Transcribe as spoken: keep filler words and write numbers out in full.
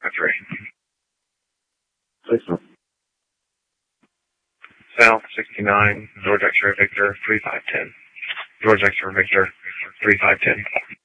Echo three. Six one. South sixty-nine, George X-ray Victor, three five ten. George X-ray Victor, three five ten.